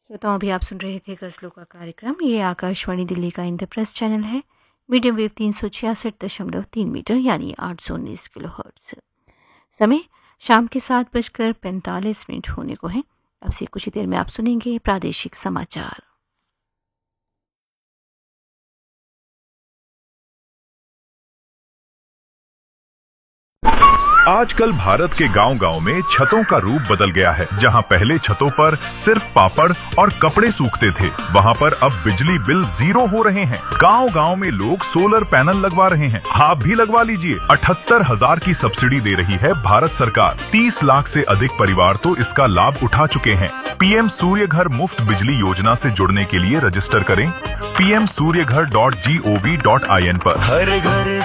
श्रोताओं, अभी आप सुन रहे थे गज़लों का कार्यक्रम। ये आकाशवाणी दिल्ली का इंद्रप्रस्थ चैनल है। मीडियम वेव 366.3 मीटर यानी 819 किलोहर्ट्ज़। समय शाम के 7:45 होने को है। अब से कुछ ही देर में आप सुनेंगे प्रादेशिक समाचार। आजकल भारत के गांव-गांव में छतों का रूप बदल गया है। जहां पहले छतों पर सिर्फ पापड़ और कपड़े सूखते थे, वहां पर अब बिजली बिल 0 हो रहे हैं। गांव-गांव में लोग सोलर पैनल लगवा रहे हैं। आप भी लगवा लीजिए। 78,000 की सब्सिडी दे रही है भारत सरकार। 30 लाख से अधिक परिवार तो इसका लाभ उठा चुके हैं। पीएम सूर्य घर मुफ्त बिजली योजना से जुड़ने के लिए रजिस्टर करें pmsuryaghar.gov.in पर। हर घर